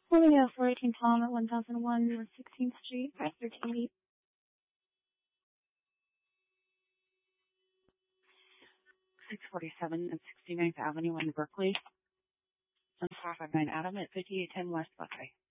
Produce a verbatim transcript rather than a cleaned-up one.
Morning, uh, four eighteen Tom at one thousand one North sixteenth Street, press thirteen. six forty-seven and sixty-ninth Avenue in Berkeley. one five five nine Adam at fifty-eight ten West Buckeye.